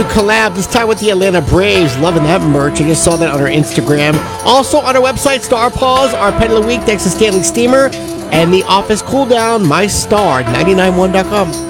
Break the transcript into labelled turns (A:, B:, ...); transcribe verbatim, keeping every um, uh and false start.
A: collab, this time with the Atlanta Braves. Loving that merch. I just saw that on our Instagram. Also on our website, Star Paws, our pet of the week, thanks to Stanley Steamer, and the Office Cooldown, my star, ninety nine one dot com.